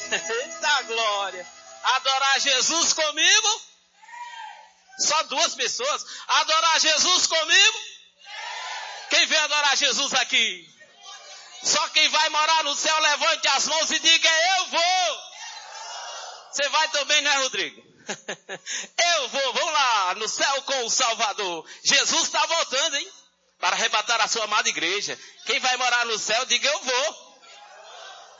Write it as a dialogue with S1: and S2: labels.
S1: Eita glória. Adorar Jesus comigo? Só 2 pessoas. Adorar Jesus comigo? Quem vem adorar Jesus aqui? Só quem vai morar no céu, levante as mãos e diga: eu vou. Você vai também, né, Rodrigo? Eu vou, vamos lá, no céu com o Salvador. Jesus está voltando, hein? Para arrebatar a sua amada igreja. Quem vai morar no céu, diga: eu vou.